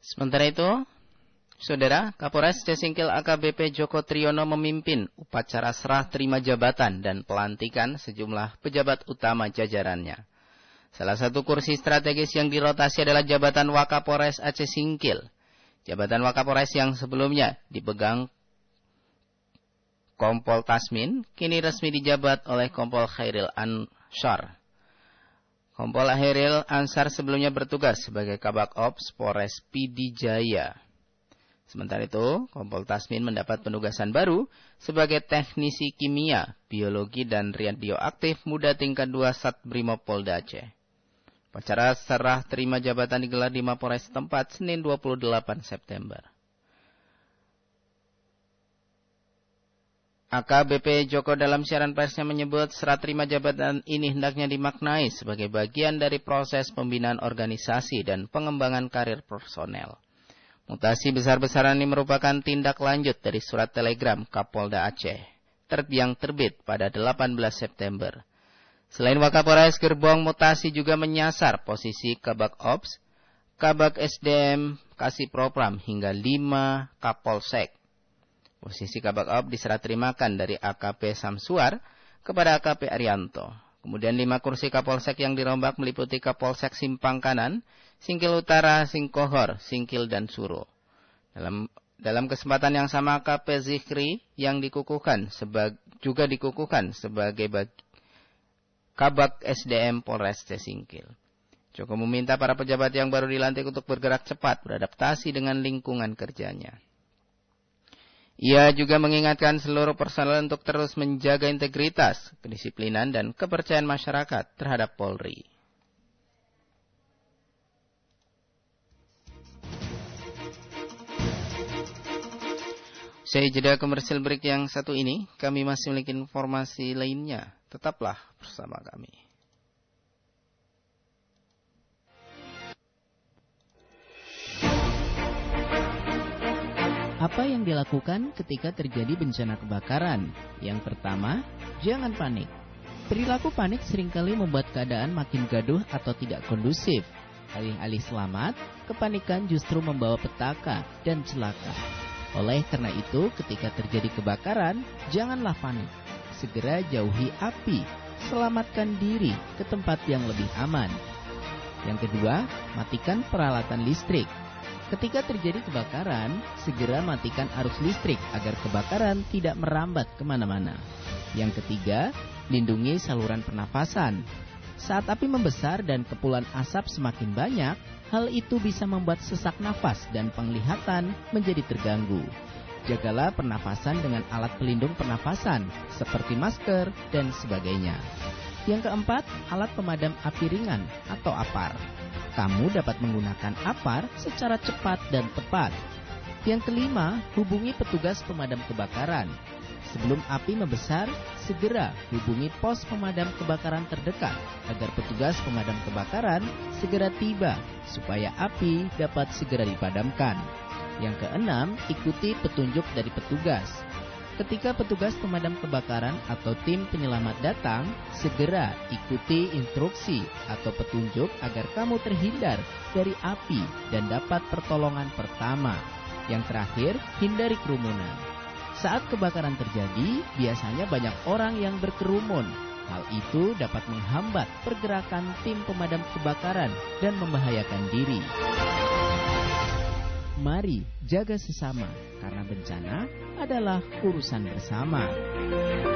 Sementara itu, Saudara, Kapolres Cisingkil AKBP Joko Triyono memimpin upacara serah terima jabatan dan pelantikan sejumlah pejabat utama jajarannya. Salah satu kursi strategis yang dirotasi adalah jabatan Wakapolres Aceh Singkil. Jabatan Wakapolres yang sebelumnya dipegang Kompol Tasmin, kini resmi dijabat oleh Kompol Khairil Ansar. Kompol Khairil Ansar sebelumnya bertugas sebagai Kabak Ops Polres Pidi Jaya. Sementara itu, Kompol Tasmin mendapat penugasan baru sebagai teknisi kimia, biologi, dan radioaktif muda tingkat 2 Satbrimob Polda Aceh. Upacara serah terima jabatan digelar di Mapolres setempat Senin 28 September. AKBP Joko dalam siaran persnya menyebut serah terima jabatan ini hendaknya dimaknai sebagai bagian dari proses pembinaan organisasi dan pengembangan karir personel. Mutasi besar-besaran ini merupakan tindak lanjut dari surat telegram Kapolda Aceh yang terbit pada 18 September. Selain Wakapolres, gerbong mutasi juga menyasar posisi Kabak Ops, Kabak SDM, Kasih Propram hingga 5 Kapolsek. Posisi Kabak Ops diserah terimakan dari AKP Samsuar kepada AKP Arianto. Kemudian 5 kursi Kapolsek yang dirombak meliputi Kapolsek Simpang Kanan, Singkil Utara, Singkohor, Singkil, dan Suro. Dalam kesempatan yang sama, AKP Zikri yang juga dikukuhkan sebagai Kabak SDM Polres Cisingkil. Joko meminta para pejabat yang baru dilantik untuk bergerak cepat beradaptasi dengan lingkungan kerjanya. Ia juga mengingatkan seluruh personel untuk terus menjaga integritas, kedisiplinan, dan kepercayaan masyarakat terhadap Polri. Usai jeda komersil break yang satu ini, kami masih memiliki informasi lainnya. Tetaplah bersama kami. Apa yang dilakukan ketika terjadi bencana kebakaran? Yang pertama, jangan panik. Perilaku panik seringkali membuat keadaan makin gaduh atau tidak kondusif. Alih-alih selamat, kepanikan justru membawa petaka dan celaka. Oleh karena itu, ketika terjadi kebakaran, janganlah panik. Segera jauhi api, selamatkan diri ke tempat yang lebih aman. Yang kedua, matikan peralatan listrik. Ketika terjadi kebakaran, segera matikan arus listrik agar kebakaran tidak merambat kemana-mana. Yang ketiga, lindungi saluran pernafasan. Saat api membesar dan kepulan asap semakin banyak, hal itu bisa membuat sesak nafas dan penglihatan menjadi terganggu. Jagalah pernafasan dengan alat pelindung pernafasan, seperti masker dan sebagainya. Yang keempat, alat pemadam api ringan atau APAR. Kamu dapat menggunakan APAR secara cepat dan tepat. Yang kelima, hubungi petugas pemadam kebakaran. Sebelum api membesar, segera hubungi pos pemadam kebakaran terdekat agar petugas pemadam kebakaran segera tiba supaya api dapat segera dipadamkan. Yang keenam, ikuti petunjuk dari petugas. Ketika petugas pemadam kebakaran atau tim penyelamat datang, segera ikuti instruksi atau petunjuk agar kamu terhindar dari api dan dapat pertolongan pertama. Yang terakhir, hindari kerumunan. Saat kebakaran terjadi, biasanya banyak orang yang berkerumun. Hal itu dapat menghambat pergerakan tim pemadam kebakaran dan membahayakan diri. Mari jaga sesama, karena bencana adalah urusan bersama.